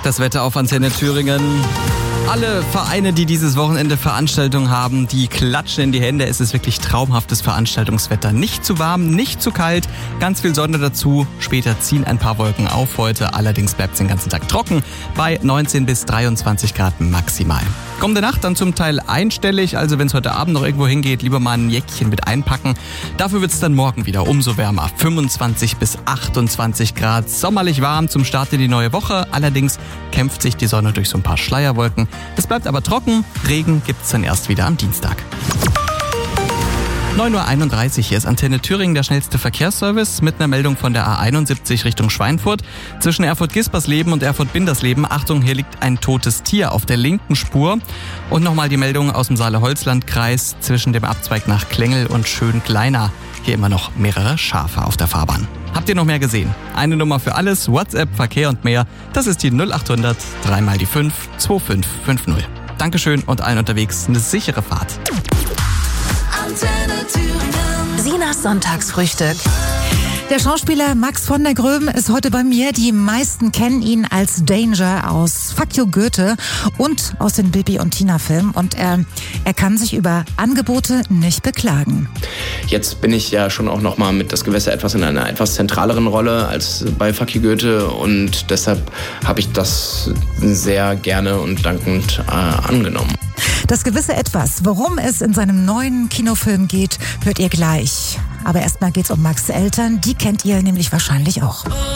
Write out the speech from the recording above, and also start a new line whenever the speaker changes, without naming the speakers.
Das Wetter auf Antenne Thüringen. Alle Vereine, die dieses Wochenende Veranstaltungen haben, die klatschen in die Hände. Es ist wirklich traumhaftes Veranstaltungswetter. Nicht zu warm, nicht zu kalt, ganz viel Sonne dazu. Später ziehen ein paar Wolken auf heute. Allerdings bleibt es den ganzen Tag trocken bei 19 bis 23 Grad maximal. Kommende Nacht dann zum Teil einstellig, also wenn es heute Abend noch irgendwo hingeht, lieber mal ein Jäckchen mit einpacken. Dafür wird es dann morgen wieder umso wärmer. 25 bis 28 Grad, sommerlich warm zum Start in die neue Woche. Allerdings kämpft sich die Sonne durch so ein paar Schleierwolken. Es bleibt aber trocken, Regen gibt's dann erst wieder am Dienstag. 9.31 Uhr, hier ist Antenne Thüringen, der schnellste Verkehrsservice mit einer Meldung von der A71 Richtung Schweinfurt. Zwischen Erfurt-Gispersleben und Erfurt-Bindersleben, Achtung, hier liegt ein totes Tier auf der linken Spur. Und nochmal die Meldung aus dem Saale-Holzland-Kreis zwischen dem Abzweig nach Klengel und Schön-Kleiner. Hier immer noch mehrere Schafe auf der Fahrbahn. Habt ihr noch mehr gesehen? Eine Nummer für alles, WhatsApp, Verkehr und mehr. Das ist die 0800 3 mal die 5 2550. Dankeschön und allen unterwegs eine sichere Fahrt.
Sinas Sonntagsfrühstück. Der Schauspieler Max von der Gröben ist heute bei mir. Die meisten kennen ihn als Danger aus Fuck You Goethe und aus den Bibi und Tina Filmen. Und er kann sich über Angebote nicht beklagen.
Jetzt bin ich ja schon auch nochmal mit Das Gewässer etwas in einer etwas zentraleren Rolle als bei Fuck You Goethe. Und deshalb habe ich das sehr gerne und dankend angenommen.
Das gewisse Etwas, worum es in seinem neuen Kinofilm geht, hört ihr gleich. Aber erstmal geht's um Max' Eltern, die kennt ihr nämlich wahrscheinlich auch.